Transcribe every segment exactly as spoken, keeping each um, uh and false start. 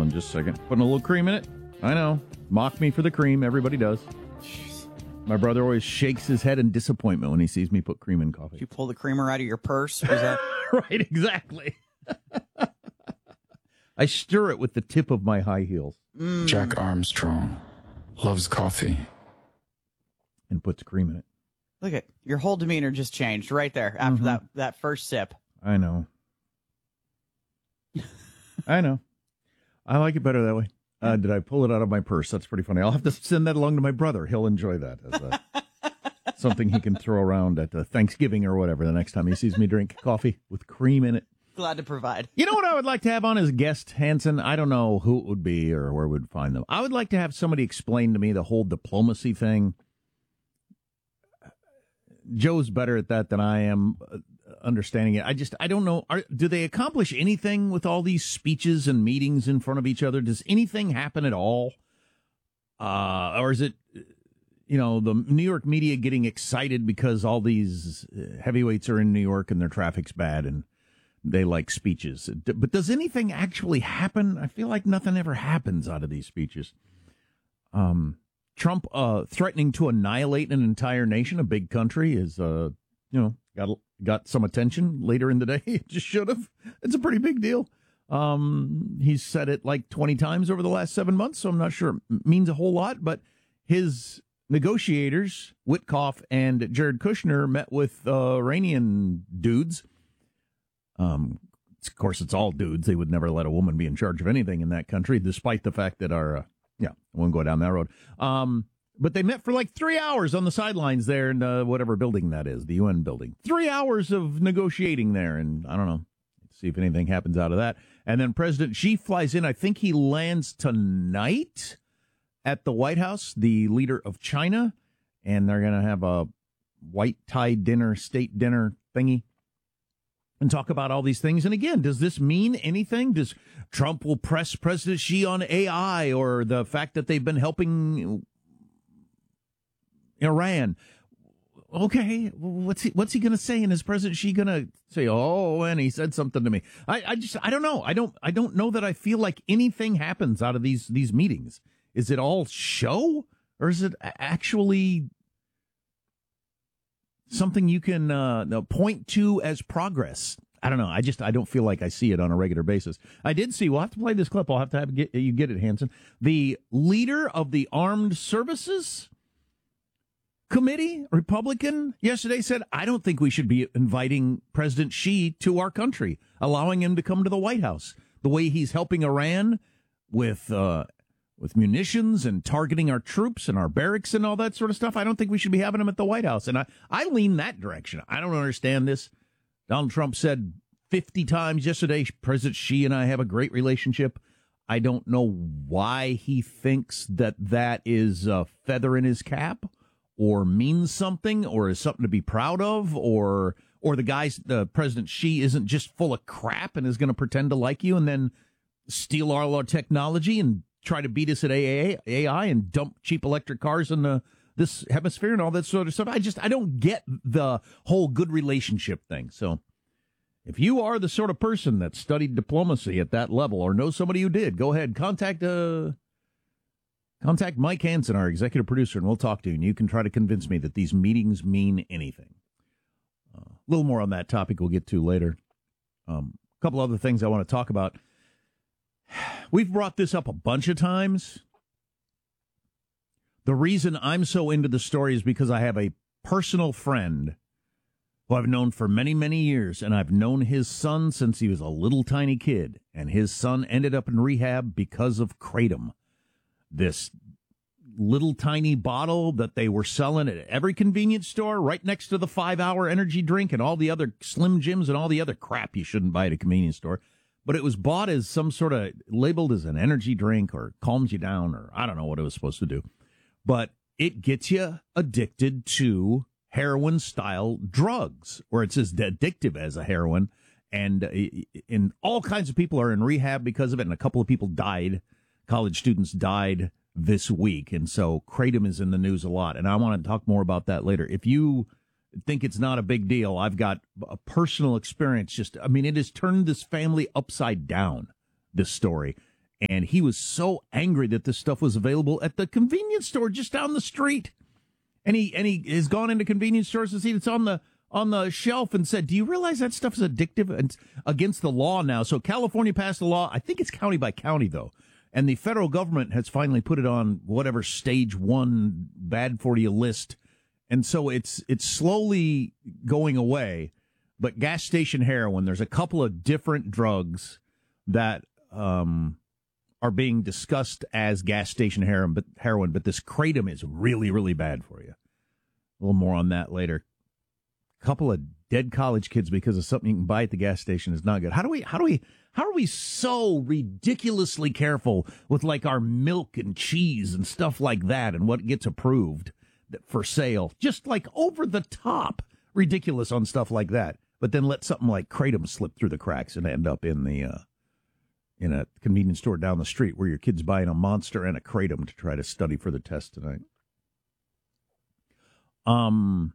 on just a second. Putting a little cream in it. I know. Mock me for the cream. Everybody does. Jeez. My brother always shakes his head in disappointment when he sees me put cream in coffee. Did you pull the creamer out of your purse? Was that... Right, exactly. I stir it with the tip of my high heels. Mm. Jack Armstrong loves coffee. And puts cream in it. Look at your whole demeanor just changed right there after mm-hmm. that, that first sip. I know. I know. I like it better that way. Uh, did I pull it out of my purse? That's pretty funny. I'll have to send that along to my brother. He'll enjoy that as a, something he can throw around at uh, Thanksgiving or whatever the next time he sees me drink coffee with cream in it. Glad to provide. You know what I would like to have on as a guest, Hanson? I don't know who it would be or where we'd find them. I would like to have somebody explain to me the whole diplomacy thing. Joe's better at that than I am, uh, understanding it. I just, I don't know. Are, do they accomplish anything with all these speeches and meetings in front of each other? Does anything happen at all? Uh, or is it, you know, the New York media getting excited because all these heavyweights are in New York and their traffic's bad and they like speeches? But does anything actually happen? I feel like nothing ever happens out of these speeches. Um, Trump uh, threatening to annihilate an entire nation, a big country, is, uh, you know, got got some attention later in the day. It just should have. It's a pretty big deal. Um, he's said it like twenty times over the last seven months, so I'm not sure it means a whole lot. But his negotiators, Witkoff and Jared Kushner, met with uh, Iranian dudes. Um, of course, it's all dudes. They would never let a woman be in charge of anything in that country, despite the fact that our... Uh, Yeah, I won't go down that road. Um, but they met for like three hours on the sidelines there in uh, whatever building that is, the U N building. Three hours of negotiating there, and I don't know, see if anything happens out of that. And then President Xi flies in. I think he lands tonight at the White House, the leader of China, and they're going to have a white tie dinner, state dinner thingy, and talk about all these things. And again, does this mean anything? Does Trump will press President Xi on A I or the fact that they've been helping Iran? Okay, what's he what's he going to say? And is President Xi going to say, "Oh, and he said something to me"? I, I just I don't know. I don't I don't know that I feel like anything happens out of these these meetings. Is it all show or is it actually something you can uh, point to as progress? I don't know. I just I don't feel like I see it on a regular basis. I did see. We'll have to play this clip. I'll have to have get, you get it, Hanson. The leader of the Armed Services Committee, Republican, yesterday said, "I don't think we should be inviting President Xi to our country, allowing him to come to the White House. The way he's helping Iran with." Uh, with munitions and targeting our troops and our barracks and all that sort of stuff. I don't think we should be having them at the White House. And I, I lean that direction. I don't understand this. Donald Trump said fifty times yesterday, President Xi and I have a great relationship. I don't know why he thinks that that is a feather in his cap or means something or is something to be proud of, or or the guy's, the President Xi isn't just full of crap and is going to pretend to like you and then steal all our technology and try to beat us at A I and dump cheap electric cars in the, this hemisphere and all that sort of stuff. I just, I don't get the whole good relationship thing. So if you are the sort of person that studied diplomacy at that level or know somebody who did, go ahead, contact, uh, contact Mike Hanson, our executive producer, and we'll talk to you. And you can try to convince me that these meetings mean anything. Uh, a little more on that topic we'll get to later. Um, a couple other things I want to talk about. We've brought this up a bunch of times. The reason I'm so into the story is because I have a personal friend who I've known for many, many years, and I've known his son since he was a little tiny kid, and his son ended up in rehab because of Kratom, this little tiny bottle that they were selling at every convenience store right next to the five-hour energy drink and all the other Slim Jims and all the other crap you shouldn't buy at a convenience store. But it was bought as some sort of, labeled as an energy drink or calms you down or I don't know what it was supposed to do. But it gets you addicted to heroin-style drugs, or it's as addictive as a heroin. And, uh, and all kinds of people are in rehab because of it, and a couple of people died. College students died this week. And so Kratom is in the news a lot. And I want to talk more about that later. If you think it's not a big deal, I've got a personal experience. Just, I mean, it has turned this family upside down, this story. And he was so angry that this stuff was available at the convenience store just down the street. And he and he has gone into convenience stores and seen it's on the on the shelf and said, do you realize that stuff is addictive and against the law now? So California passed a law. I think it's county by county, though. And the federal government has finally put it on whatever stage one bad for you list. And so it's it's slowly going away. But gas station heroin, there's a couple of different drugs that um, are being discussed as gas station heroin, but heroin, but this kratom is really, really bad for you. A little more on that later. A couple of dead college kids because of something you can buy at the gas station is not good. How do we, how do we, how are we so ridiculously careful with like our milk and cheese and stuff like that and what gets approved for sale? Just like over the top ridiculous on stuff like that. But then let something like kratom slip through the cracks and end up in the, uh, in a convenience store down the street where your kid's buying a Monster and a kratom to try to study for the test tonight. Um,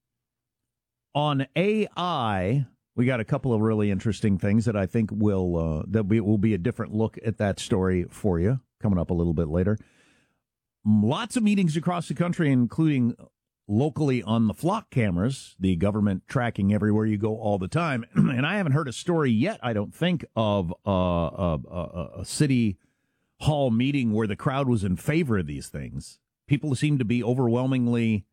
on A I, we got a couple of really interesting things that I think will uh, that we, will be a different look at that story for you coming up a little bit later. Lots of meetings across the country, including locally on the flock cameras, the government tracking everywhere you go all the time. And I haven't heard a story yet, I don't think, of uh, a, a, a city hall meeting where the crowd was in favor of these things. People seem to be overwhelmingly,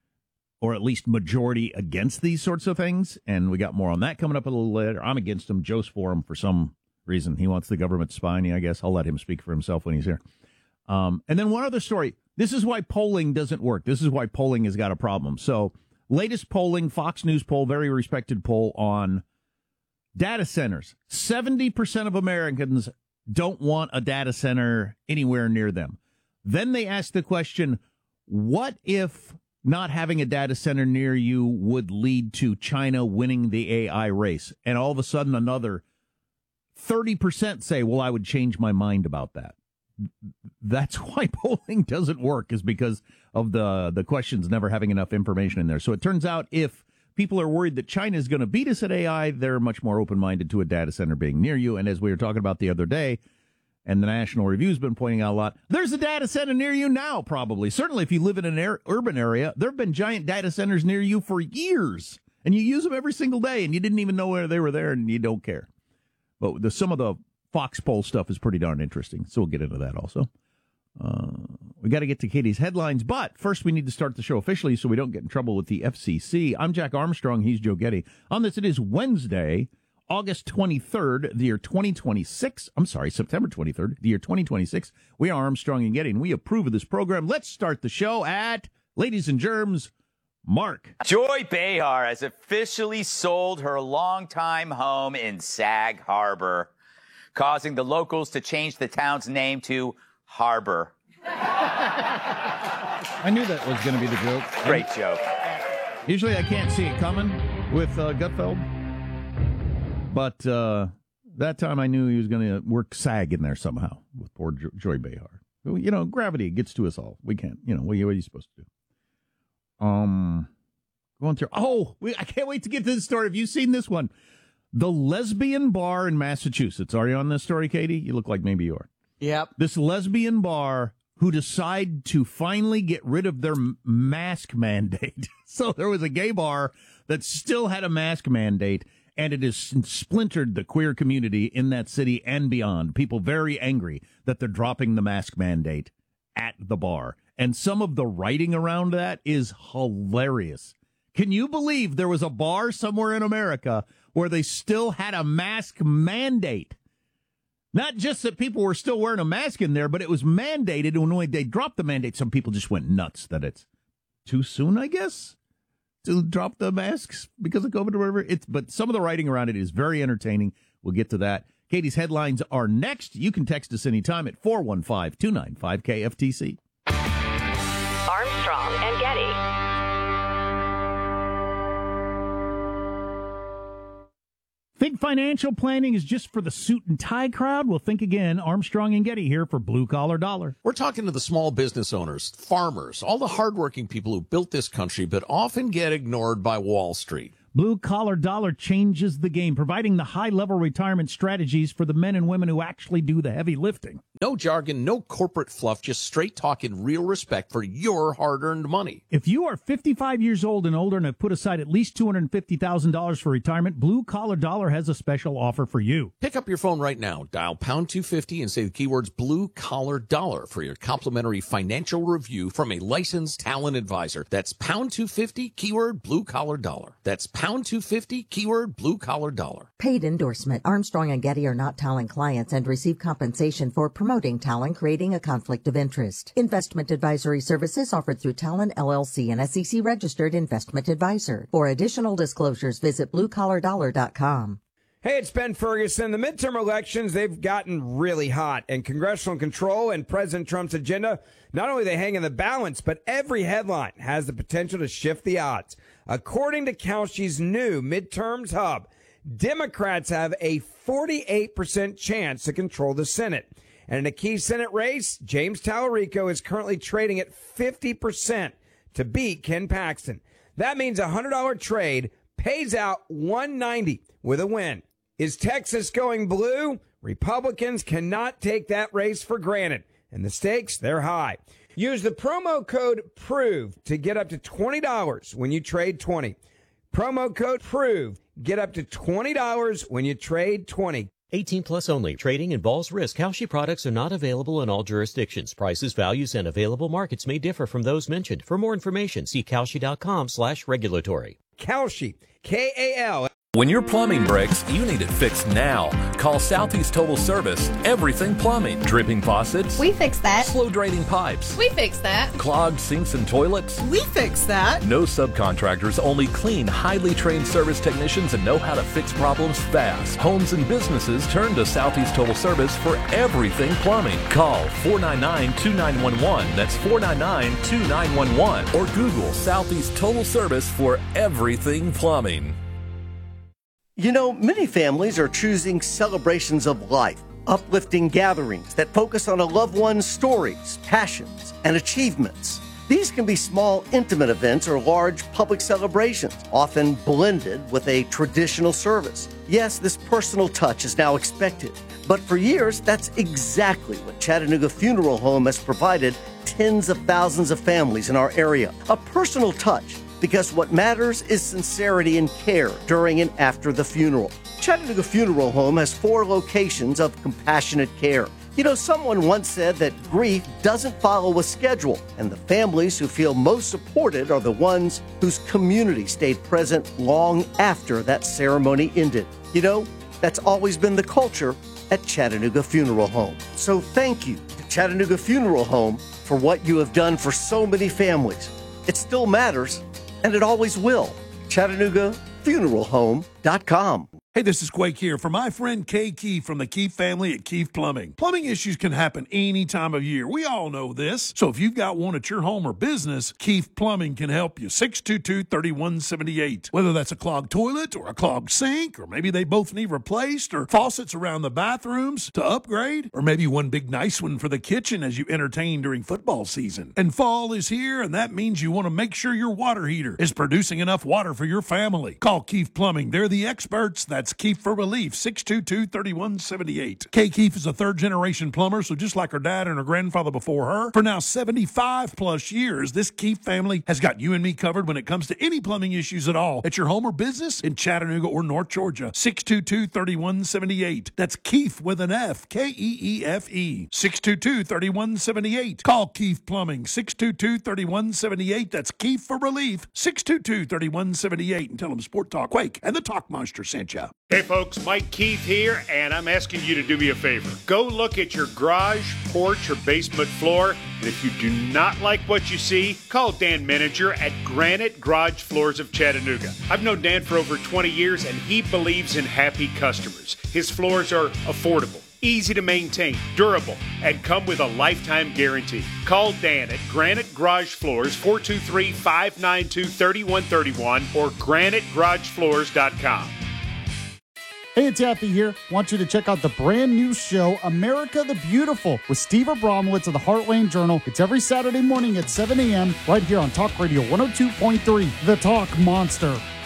or at least majority, against these sorts of things. And we got more on that coming up a little later. I'm against them. Joe's for him for some reason. He wants the government spying, I guess. I'll let him speak for himself when he's here. Um, and then one other story. This is why polling doesn't work. This is why polling has got a problem. So, latest polling, Fox News poll, very respected poll on data centers. seventy percent of Americans don't want a data center anywhere near them. Then they ask the question, what if not having a data center near you would lead to China winning the A I race? And all of a sudden another thirty percent say, well, I would change my mind about that. That's why polling doesn't work, is because of the, the questions never having enough information in there. So it turns out if people are worried that China is going to beat us at A I, they're much more open-minded to a data center being near you. And as we were talking about the other day, and the National Review's been pointing out a lot, there's a data center near you now, probably. Certainly if you live in an air, urban area, there have been giant data centers near you for years. And you use them every single day, and you didn't even know where they were there, and you don't care. But the, some of the Fox poll stuff is pretty darn interesting, so we'll get into that also. Uh, we got to get to Katie's headlines, but first we need to start the show officially so we don't get in trouble with the F C C. I'm Jack Armstrong. He's Joe Getty. On this, it is Wednesday, August twenty-third, the year twenty twenty-six. I'm sorry, September twenty-third, the year twenty twenty-six. We are Armstrong and Getty, and we approve of this program. Let's start the show at Ladies and Germs, Mark. Joy Behar has officially sold her longtime home in Sag Harbor, causing the locals to change the town's name to Harbor. I knew that was going to be the joke. Great joke. Usually I can't see it coming with uh, Gutfeld, but uh, that time I knew he was going to work SAG in there somehow with poor jo- Joy Behar. You know, gravity gets to us all. We can't, you know, what are you, what are you supposed to do? Um, going through, oh, we, I can't wait to get to this story. Have you seen this one? The lesbian bar in Massachusetts. Are you on this story, Katie? You look like maybe you are. Yep. This lesbian bar who decide to finally get rid of their mask mandate. So there was a gay bar that still had a mask mandate, and it has splintered the queer community in that city and beyond. People very angry that they're dropping the mask mandate at the bar. And some of the writing around that is hilarious. Can you believe there was a bar somewhere in America where they still had a mask mandate? Not just that people were still wearing a mask in there, but it was mandated. And when they dropped the mandate, some people just went nuts that it's too soon, I guess, to drop the masks because of COVID or whatever. It's, but some of the writing around it is very entertaining. We'll get to that. Katie's headlines are next. You can text us anytime at four one five, two nine five, K F T C. Armstrong and Getty. Think financial planning is just for the suit and tie crowd? Well, think again. Armstrong and Getty here for Blue Collar Dollar. We're talking to the small business owners, farmers, all the hardworking people who built this country, but often get ignored by Wall Street. Blue Collar Dollar changes the game, providing the high-level retirement strategies for the men and women who actually do the heavy lifting. No jargon, no corporate fluff, just straight talk and real respect for your hard-earned money. If you are fifty-five years old and older and have put aside at least two hundred fifty thousand dollars for retirement, Blue Collar Dollar has a special offer for you. Pick up your phone right now, dial pound two fifty and say the keywords Blue Collar Dollar for your complimentary financial review from a licensed talent advisor. That's pound two fifty, keyword Blue Collar Dollar. That's pound two fifty, keyword Blue Collar Dollar. Paid endorsement. Armstrong and Getty are not Talon clients and receive compensation for promoting Talon, creating a conflict of interest. Investment advisory services offered through Talon L L C, an S E C registered investment advisor. For additional disclosures, visit blue collar dollar dot com. Hey, it's Ben Ferguson. The midterm elections, they've gotten really hot, and congressional control and President Trump's agenda, not only they hang in the balance, but every headline has the potential to shift the odds. According to Kalshi's new midterms hub, Democrats have a forty-eight percent chance to control the Senate. And in a key Senate race, James Tallarico is currently trading at fifty percent to beat Ken Paxton. That means a one hundred dollars trade pays out one hundred ninety dollars with a win. Is Texas going blue? Republicans cannot take that race for granted, and the stakes, they're high. Use the promo code PROVE to get up to twenty dollars when you trade twenty. Promo code PROVE. Get up to twenty dollars when you trade twenty. eighteen plus only. Trading involves risk. Kalshi products are not available in all jurisdictions. Prices, values, and available markets may differ from those mentioned. For more information, see Kalshi.com slash regulatory. Kalshi, K A L. When your plumbing breaks, you need it fixed now. Call Southeast Total Service. Everything plumbing. Dripping faucets. We fix that. Slow draining pipes. We fix that. Clogged sinks and toilets. We fix that. No subcontractors, only clean, highly trained service technicians that know how to fix problems fast. Homes and businesses turn to Southeast Total Service for everything plumbing. Call four nine nine, two nine one one. That's four nine nine, two nine one one. Or Google Southeast Total Service for everything plumbing. You know, many families are choosing celebrations of life, uplifting gatherings that focus on a loved one's stories, passions, and achievements. These can be small, intimate events or large public celebrations, often blended with a traditional service. Yes, this personal touch is now expected, but for years, that's exactly what Chattanooga Funeral Home has provided tens of thousands of families in our area. A personal touch. Because what matters is sincerity and care during and after the funeral. Chattanooga Funeral Home has four locations of compassionate care. You know, someone once said that grief doesn't follow a schedule, and the families who feel most supported are the ones whose community stayed present long after that ceremony ended. You know, that's always been the culture at Chattanooga Funeral Home. So thank you to Chattanooga Funeral Home for what you have done for so many families. It still matters. And it always will. Chattanooga Funeral Home dot com. Hey, this is Quake here for my friend Kay Keefe from the Keefe family at Keefe Plumbing. Plumbing issues can happen any time of year. We all know this. So if you've got one at your home or business, Keefe Plumbing can help you. six two two, three one seven eight. Whether that's a clogged toilet or a clogged sink, or maybe they both need replaced, or faucets around the bathrooms to upgrade, or maybe one big nice one for the kitchen as you entertain during football season. And fall is here, and that means you want to make sure your water heater is producing enough water for your family. Call Keefe Plumbing. They're the experts. That's Keefe for Relief, six two two, three one seven eight. Kay Keefe is a third-generation plumber, so just like her dad and her grandfather before her, for now seventy-five plus years, this Keefe family has got you and me covered when it comes to any plumbing issues at all at your home or business in Chattanooga or North Georgia. six two two, three one seven eight. That's Keefe with an F, K E E F E. six two two, three one seven eight. Call Keefe Plumbing, six two two, three one seven eight. That's Keefe for Relief, six two two, three one seven eight. And tell them Sport Talk Quake and the Talk Monster sent you. Hey folks, Mike Keith here, and I'm asking you to do me a favor. Go look at your garage, porch, or basement floor, and if you do not like what you see, call Dan Manager at Granite Garage Floors of Chattanooga. I've known Dan for over twenty years, and he believes in happy customers. His floors are affordable, easy to maintain, durable, and come with a lifetime guarantee. Call Dan at Granite Garage Floors, four two three, five nine two, three one three one, or granite garage floors dot com. Hey, it's Yaffee here. Want you to check out the brand new show, America the Beautiful, with Steve Abramowitz of the Heartland Journal. It's every Saturday morning at seven a.m. right here on Talk Radio one oh two point three, The Talk Monster.